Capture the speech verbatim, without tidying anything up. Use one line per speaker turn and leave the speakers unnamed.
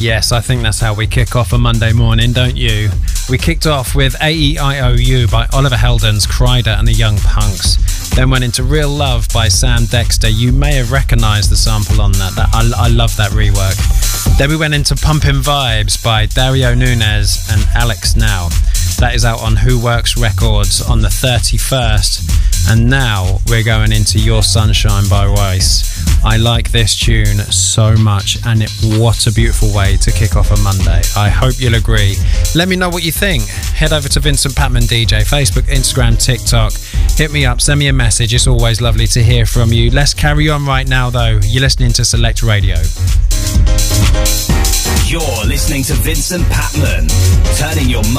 Yes, I think that's how we kick off a Monday morning, don't you? We kicked off with A E I O U by Oliver Heldens, Kryder and the Young Punks. Then went into Real Love by Sam Dexter. You may have recognised the sample on that. that I, I love that rework. Then we went into Pumpin' Vibes by Dario Nunez and Alex Now. That is out on Who Works Records on the thirty-first. And now we're going into Your Sunshine by Rice. I like this tune so much, and it, what a beautiful way to kick off a Monday. I hope you'll agree. Let me know what you think. Head over to Vincent Patman D J, Facebook, Instagram, TikTok. Hit me up, send me a message. It's always lovely to hear from you. Let's carry on right now, though. You're listening to Select Radio.
You're listening to Vincent Patman, turning your